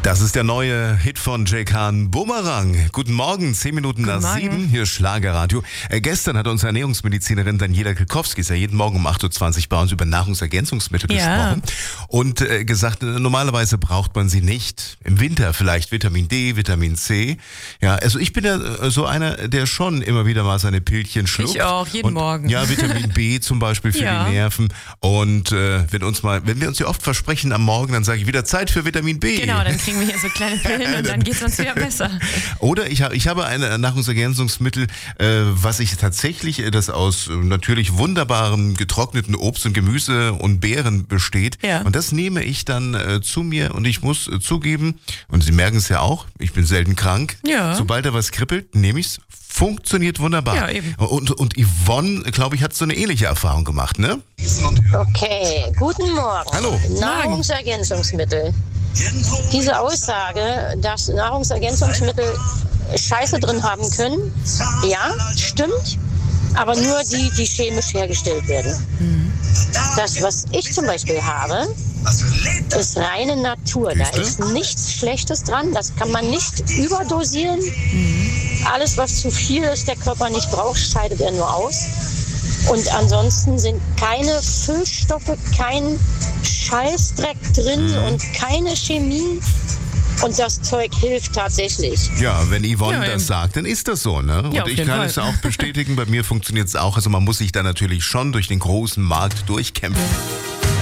Das ist der neue Hit von Jay Khan, Bumerang. Guten Morgen, 10 Minuten nach 7, hier Schlagerradio. Gestern hat unsere Ernährungsmedizinerin Daniela Kilkowski, ist ja jeden Morgen um 8.20 Uhr bei uns, über Nahrungsergänzungsmittel gesprochen. Und gesagt, normalerweise braucht man sie nicht. Im Winter vielleicht Vitamin D, Vitamin C. Ja, also ich bin ja so einer, der schon immer wieder mal seine Pillchen schluckt. Ich auch, jeden Morgen. Ja, Vitamin B zum Beispiel für die Nerven. Und wenn wir uns ja oft versprechen am Morgen, dann sage ich wieder Zeit für Vitamin B. Genau, dann kriegen wir hier so kleine Pillen und dann geht es uns wieder besser. Oder ich habe ein Nahrungsergänzungsmittel, was ich tatsächlich, das aus natürlich wunderbarem getrockneten Obst und Gemüse und Beeren besteht. Ja. Und das nehme ich dann zu mir und ich muss zugeben, und Sie merken es ja auch, ich bin selten krank. Ja. Sobald da was kribbelt, nehme ich es. Funktioniert wunderbar. Ja, eben. Und Yvonne, glaube ich, hat so eine ähnliche Erfahrung gemacht, ne? Okay, guten Morgen. Hallo. Nahrungsergänzungsmittel. Diese Aussage, dass Nahrungsergänzungsmittel Scheiße drin haben können, ja, stimmt, aber nur die chemisch hergestellt werden. Das, was ich zum Beispiel habe, ist reine Natur. Da ist nichts Schlechtes dran. Das kann man nicht überdosieren. Alles, was zu viel ist, der Körper nicht braucht, scheidet er nur aus. Und ansonsten sind keine Füllstoffe, kein Scheißdreck drin und keine Chemie. Und das Zeug hilft tatsächlich. Ja, wenn Yvonne das sagt, dann ist das so, ne? Ja, und ich kann es auch bestätigen, bei mir funktioniert es auch. Also man muss sich da natürlich schon durch den großen Markt durchkämpfen.